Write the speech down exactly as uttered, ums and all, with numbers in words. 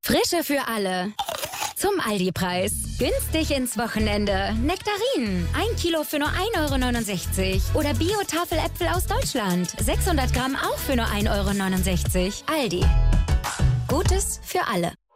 Frische für alle. Zum Aldi-Preis. Günstig ins Wochenende. Nektarinen. Ein Kilo für nur ein Euro neunundsechzig. Oder Bio-Tafeläpfel aus Deutschland. sechshundert Gramm auch für nur ein Euro neunundsechzig. Aldi. Gutes für alle.